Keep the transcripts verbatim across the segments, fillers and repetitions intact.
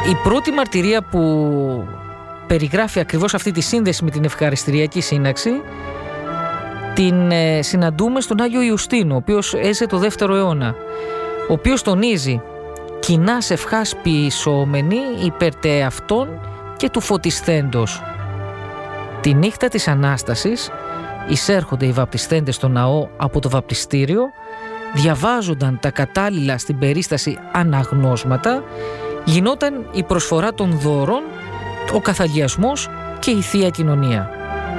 Η πρώτη μαρτυρία που περιγράφει ακριβώς αυτή τη σύνδεση με την ευχαριστηριακή σύναξη την ε, συναντούμε στον Άγιο Ιουστίνο, ο οποίος έζησε το δεύτερο αιώνα, ο οποίος τονίζει «κοινάς ευχάς ποιησόμενοι υπέρ τε αυτών και του φωτισθέντος». Τη νύχτα της Ανάστασης εισέρχονται οι βαπτισθέντες στο ναό από το βαπτιστήριο, διαβάζονταν τα κατάλληλα στην περίσταση αναγνώσματα, γινόταν η προσφορά των δώρων, ο καθαγιασμός και η Θεία Κοινωνία.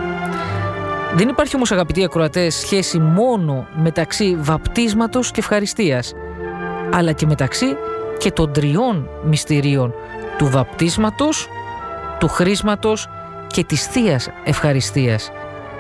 Δεν υπάρχει όμως, αγαπητοί ακροατές, σχέση μόνο μεταξύ βαπτίσματος και ευχαριστίας, αλλά και μεταξύ και των τριών μυστηρίων του βαπτίσματος, του χρίσματος και της Θείας Ευχαριστίας.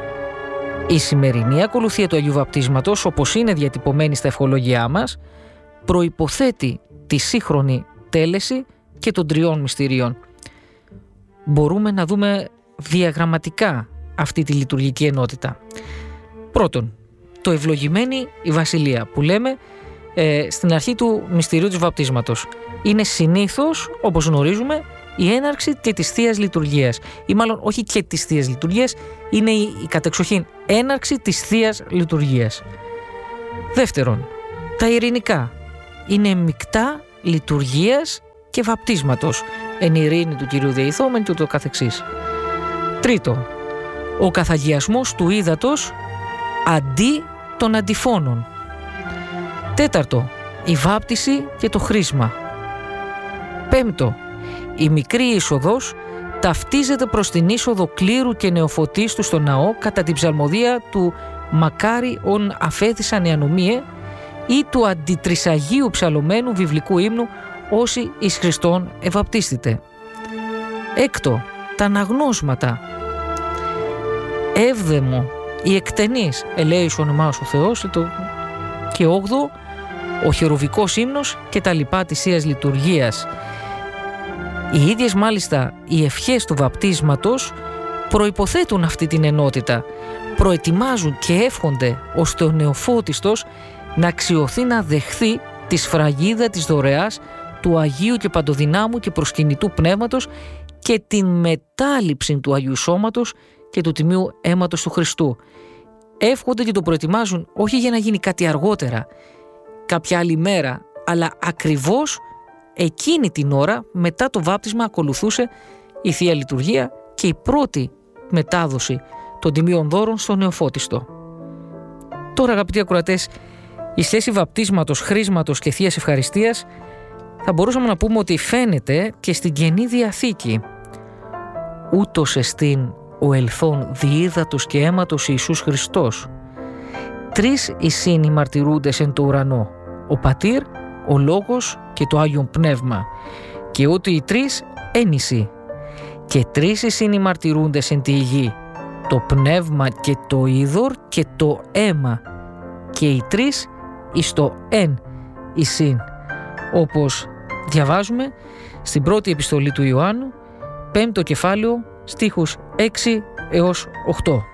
Η σημερινή ακολουθία του Αγίου Βαπτίσματος, όπως είναι διατυπωμένη στα ευχολόγια μας, προϋποθέτει τη σύγχρονη τέλεση και των τριών μυστηρίων. Μπορούμε να δούμε διαγραμματικά αυτή τη λειτουργική ενότητα. Πρώτον, το ευλογημένη η Βασιλεία που λέμε ε, στην αρχή του μυστηρίου του βαπτίσματος. Είναι συνήθως, όπως γνωρίζουμε, η έναρξη και της Θείας Λειτουργίας, ή μάλλον όχι και της Θείας Λειτουργίας, είναι η, η κατεξοχήν έναρξη της Θείας Λειτουργίας. Δεύτερον, τα ειρηνικά είναι μεικτά λειτουργίας και βαπτίσματος, εν ειρήνη του Κυρίου Δεηθόμεν και ούτω καθεξής. Τρίτο, ο καθαγιασμός του ύδατος αντί των αντιφώνων. Τέταρτο, η βάπτιση και το χρίσμα. Πέμπτο, η μικρή είσοδος ταυτίζεται προς την είσοδο κλήρου και νεοφωτίστου στο ναό κατά την ψαλμοδία του «Μακάρι ον αφέθησαν οι ανομίε» ή του αντιτρισαγίου ψαλωμένου βιβλικού ύμνου «Όσοι εις Χριστόν ευαπτίστητε». Έκτο, τα αναγνώσματα. Έβδεμο, η εκτενής «Ελέησον ονομάος ο Θεός» και όγδο, ο χερουβικός ύμνος και τα λοιπά της Θείας Λειτουργίας. Οι ίδιες μάλιστα οι ευχές του βαπτίσματος προϋποθέτουν αυτή την ενότητα, προετοιμάζουν και εύχονται ώστε ο νεοφώτιστος να αξιωθεί να δεχθεί τη σφραγίδα της δωρεάς του Αγίου και Παντοδυνάμου και προσκυνητού Πνεύματος και την μετάληψη του Αγίου Σώματος και του Τιμίου Αίματος του Χριστού. Εύχονται και το προετοιμάζουν όχι για να γίνει κάτι αργότερα, κάποια άλλη μέρα, αλλά ακριβώς εκείνη την ώρα μετά το βάπτισμα ακολουθούσε η Θεία Λειτουργία και η πρώτη μετάδοση των τιμίων δώρων στο νεοφώτιστο. Τώρα, αγαπητοί ακροατές, η σχέση βαπτίσματος, χρίσματος και Θείας Ευχαριστίας θα μπορούσαμε να πούμε ότι φαίνεται και στην Καινή Διαθήκη. Ούτως εστίν ο ελθόν διίδατος και αίματος Ιησούς Χριστός. Τρεις εισήν οι μαρτυρούντες εν το ουρανό, ο Πατήρ, ο Λόγος και το Άγιον Πνεύμα, και ότι οι τρεις ένισι. Και τρεις εισήν οι μαρτυρούντες εν τη γη, το Πνεύμα και το Είδωρ και το αίμα, και οι τρεις εις το εν εισήν, όπως διαβάζουμε στην πρώτη επιστολή του Ιωάννου, πέμπτο κεφάλαιο, στίχους έξι έως οκτώ.